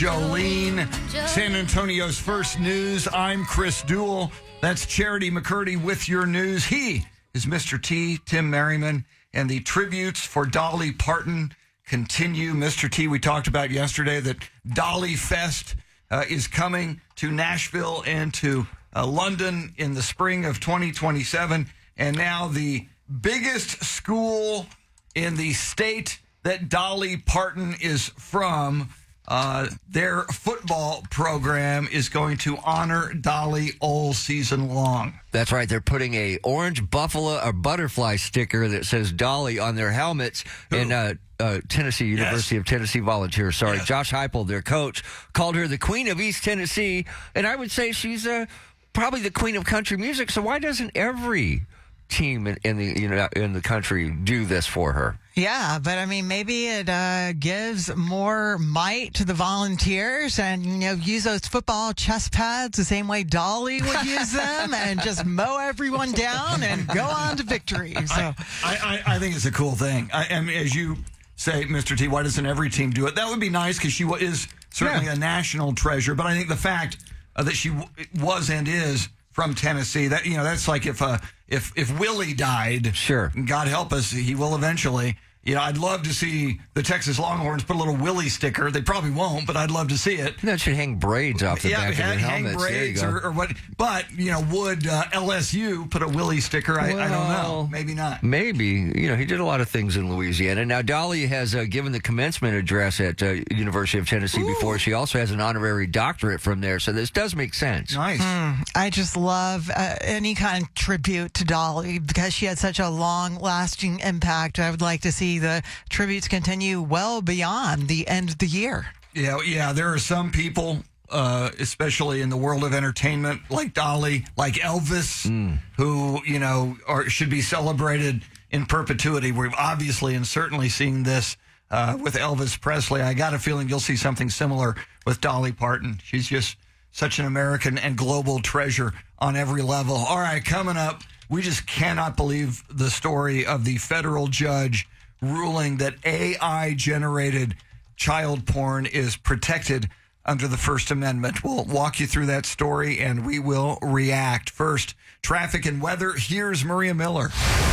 Jolene, San Antonio's first news. I'm Chris Duell. That's Charity McCurdy with your news. He is Mr. T, Tim Merriman, and the tributes for Dolly Parton continue. Mr. T, we talked about yesterday that Dolly Fest is coming to Nashville and to London in the spring of 2027. And now the biggest school in the state that Dolly Parton is from, their football program is going to honor Dolly all season long. That's right. They're putting a orange buffalo or butterfly sticker that says Dolly on their helmets. And Tennessee, University of Tennessee Volunteers. Sorry, Josh Heupel, their coach, called her the Queen of East Tennessee. And I would say she's probably the Queen of country music. So why doesn't every team in the country do this for her? Yeah, but I mean, maybe it gives more might to the volunteers and, use those football chest pads the same way Dolly would use them and just mow everyone down and go on to victory. So I think it's a cool thing. I mean, as you say, Mr. T, why doesn't every team do it? That would be nice because she is certainly a national treasure. But I think the fact that she was and is from Tennessee, that that's like if Willie died, sure, God help us, he will eventually. I'd love to see the Texas Longhorns put a little Willie sticker. They probably won't, but I'd love to see it. That should hang braids off the back of their helmets. Hang braids or what? But would LSU put a Willie sticker? I don't know. Maybe not. Maybe. He did a lot of things in Louisiana. Now Dolly has given the commencement address at University of Tennessee before. She also has an honorary doctorate from there, so this does make sense. Nice. I just love any kind of tribute to Dolly because she had such a long-lasting impact. I would like to see the tributes continue well beyond the end of the year. Yeah. There are some people, especially in the world of entertainment, like Dolly, like Elvis, who should be celebrated in perpetuity. We've obviously and certainly seen this with Elvis Presley. I got a feeling you'll see something similar with Dolly Parton. She's just such an American and global treasure on every level. All right, coming up, we just cannot believe the story of the federal judge ruling that AI-generated child porn is protected under the First Amendment. We'll walk you through that story, and we will react. First, traffic and weather. Here's Maria Miller.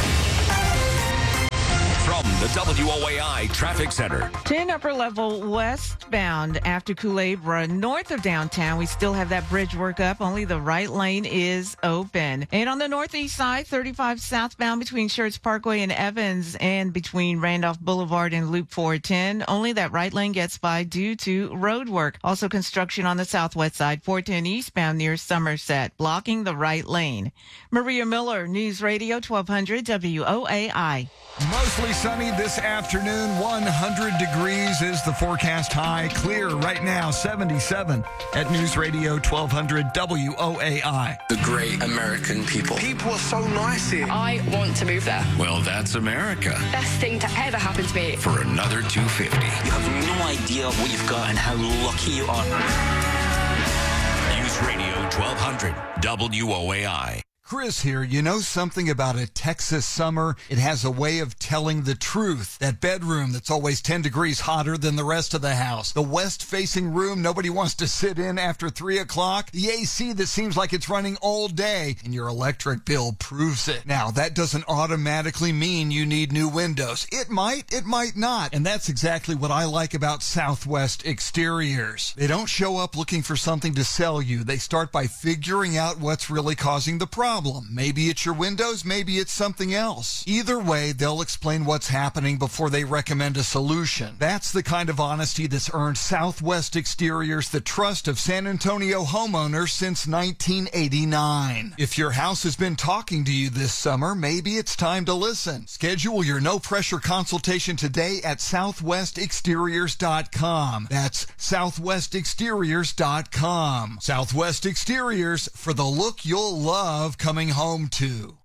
From the WOAI Traffic Center. 10 upper level westbound after Culebra, north of downtown. We still have that bridge work up. Only the right lane is open. And on the northeast side, 35 southbound between Schertz Parkway and Evans and between Randolph Boulevard and Loop 410. Only that right lane gets by due to road work. Also construction on the southwest side, 410 eastbound near Somerset, blocking the right lane. Maria Miller, News Radio 1200 WOAI. Mostly sunny this afternoon. 100 degrees is the forecast high. Clear right now, 77 at News Radio 1200 WOAI. The great American people. People are so nice here. I want to move there. Well, that's America. Best thing to ever happen to me. For another 250. You have no idea what you've got and how lucky you are. News Radio 1200 WOAI. Chris here. You know something about a Texas summer? It has a way of telling the truth. That bedroom that's always 10 degrees hotter than the rest of the house. The west-facing room nobody wants to sit in after 3 o'clock. The AC that seems like it's running all day. And your electric bill proves it. Now, that doesn't automatically mean you need new windows. It might not. And that's exactly what I like about Southwest Exteriors. They don't show up looking for something to sell you. They start by figuring out what's really causing the problem. Maybe it's your windows, maybe it's something else. Either way, they'll explain what's happening before they recommend a solution. That's the kind of honesty that's earned Southwest Exteriors the trust of San Antonio homeowners since 1989. If your house has been talking to you this summer, maybe it's time to listen. Schedule your no-pressure consultation today at southwestexteriors.com. That's southwestexteriors.com. Southwest Exteriors, for the look you'll love coming home to. This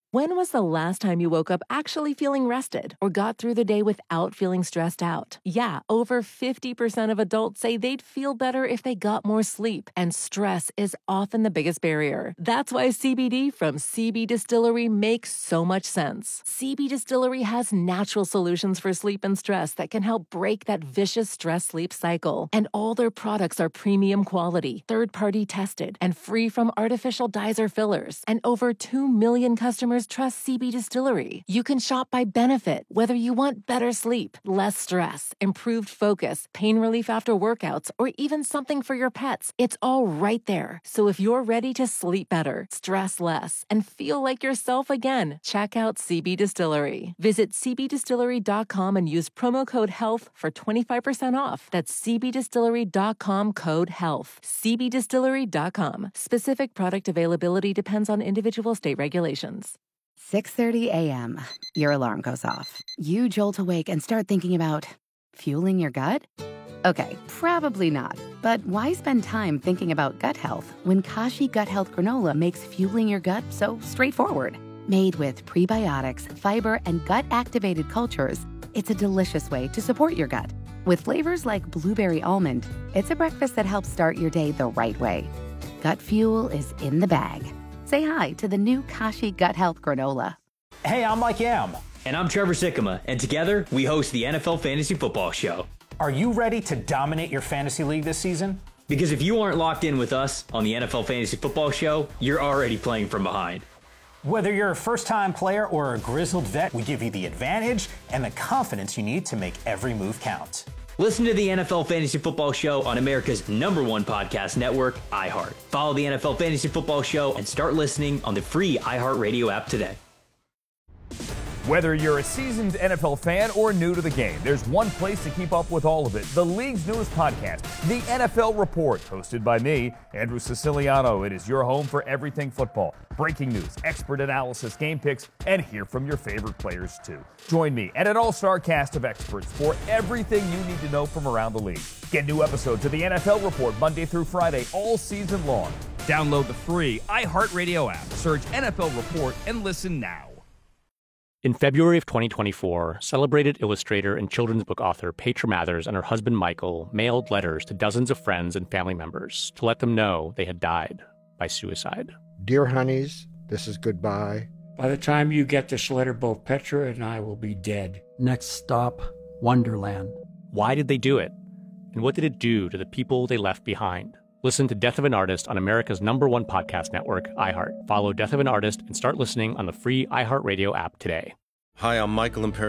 When was the last time you woke up actually feeling rested or got through the day without feeling stressed out? Yeah, over 50% of adults say they'd feel better if they got more sleep, and stress is often the biggest barrier. That's why CBD from CB Distillery makes so much sense. CB Distillery has natural solutions for sleep and stress that can help break that vicious stress-sleep cycle. And all their products are premium quality, third-party tested, and free from artificial dyes or fillers. And over 2 million customers trust CB Distillery. You can shop by benefit, whether you want better sleep, less stress, improved focus, pain relief after workouts, or even something for your pets. It's all right there. So if you're ready to sleep better, stress less, and feel like yourself again, check out CB Distillery. Visit cbdistillery.com and use promo code HEALTH for 25% off. That's cbdistillery.com, code HEALTH. cbdistillery.com. Specific product availability depends on individual state regulations. 6:30 a.m. Your alarm goes off. You jolt awake and start thinking about fueling your gut? Okay, probably not. But why spend time thinking about gut health when Kashi Gut Health Granola makes fueling your gut so straightforward? Made with prebiotics, fiber, and gut-activated cultures, it's a delicious way to support your gut. With flavors like blueberry almond, it's a breakfast that helps start your day the right way. Gut fuel is in the bag. Say hi to the new Kashi Gut Health Granola. Hey, I'm Mike Yam. And I'm Trevor Sikkema. And together, we host the NFL Fantasy Football Show. Are you ready to dominate your fantasy league this season? Because if you aren't locked in with us on the NFL Fantasy Football Show, you're already playing from behind. Whether you're a first-time player or a grizzled vet, we give you the advantage and the confidence you need to make every move count. Listen to the NFL Fantasy Football Show on America's #1 podcast network, iHeart. Follow the NFL Fantasy Football Show and start listening on the free iHeartRadio app today. Whether you're a seasoned NFL fan or new to the game, there's one place to keep up with all of it. The league's newest podcast, The NFL Report, hosted by me, Andrew Siciliano. It is your home for everything football. Breaking news, expert analysis, game picks, and hear from your favorite players too. Join me and an all-star cast of experts for everything you need to know from around the league. Get new episodes of The NFL Report Monday through Friday all season long. Download the free iHeartRadio app, search NFL Report, and listen now. In February of 2024, celebrated illustrator and children's book author Petra Mathers and her husband Michael mailed letters to dozens of friends and family members to let them know they had died by suicide. Dear honeys, this is goodbye. By the time you get this letter, both Petra and I will be dead. Next stop, Wonderland. Why did they do it? And what did it do to the people they left behind? Listen to Death of an Artist on America's #1 podcast network, iHeart. Follow Death of an Artist and start listening on the free iHeartRadio app today. Hi, I'm Michael Imperioli.